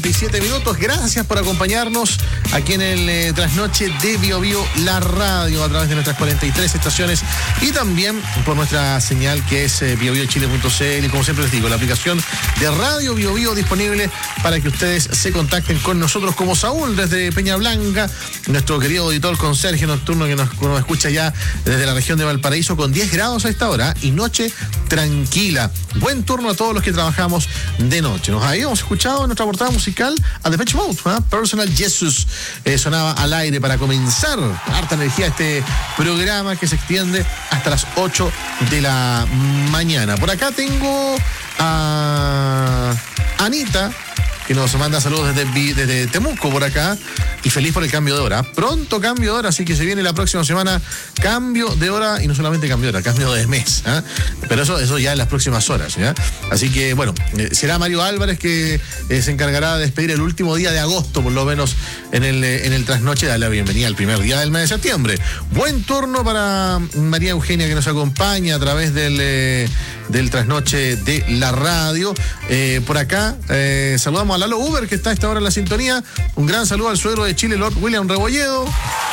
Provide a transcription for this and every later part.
17 minutos, gracias por acompañarnos aquí en el trasnoche de BioBio, la radio, a través de nuestras 43 estaciones y también por nuestra señal que es biobiochile.cl y como siempre les digo, la aplicación de Radio BioBio disponible para que ustedes se contacten con nosotros, como Saúl desde Peña Blanca, nuestro querido auditor conserje nocturno que nos escucha ya desde la región de Valparaíso con 10 grados a esta hora y noche tranquila. Buen turno a todos los que trabajamos de noche. Nos habíamos escuchado en nuestra portada musical a Depeche Mode, Personal Jesus, sonaba al aire para comenzar harta energía este programa que se extiende hasta las 8 de la mañana. Por acá tengo a Anita, que nos manda saludos desde Temuco por acá, y feliz por el cambio de hora. Pronto cambio de hora, así que se viene la próxima semana cambio de hora, y no solamente cambio de hora, cambio de mes, pero eso ya en las próximas horas, ¿ya? Así que bueno, será Mario Álvarez que se encargará de despedir el último día de agosto, por lo menos en el trasnoche, darle la bienvenida al primer día del mes de septiembre. Buen turno para María Eugenia, que nos acompaña a través del trasnoche de la radio. Por acá saludamos a Lalo Uber, que está a esta hora en la sintonía. Un gran saludo al suegro de Chile, Lord William Rebolledo.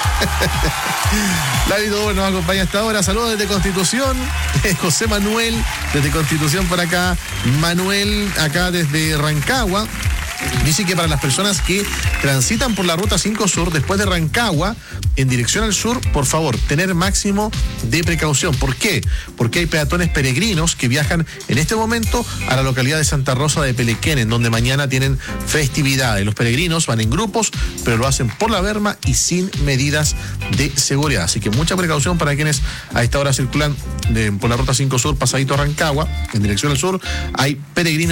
Lalito Uber nos acompaña a esta hora. Saludos desde Constitución. José Manuel desde Constitución por acá. Manuel acá desde Rancagua. Dice que para las personas que transitan por la ruta 5 Sur después de Rancagua en dirección al sur, por favor, tener máximo de precaución. ¿Por qué? Porque hay peatones peregrinos que viajan en este momento a la localidad de Santa Rosa de Pelequén, en donde mañana tienen festividades. Los peregrinos van en grupos, pero lo hacen por la berma y sin medidas de seguridad. Así que mucha precaución para quienes a esta hora circulan por la ruta 5 Sur, pasadito a Rancagua, en dirección al sur. Hay peregrinos